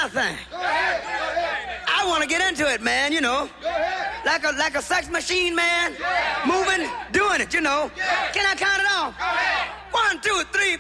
my thing. I want to get into it, man, you know. Like a sex machine, man. Moving, doing it, you know. Can I count it off? 1, 2, 3.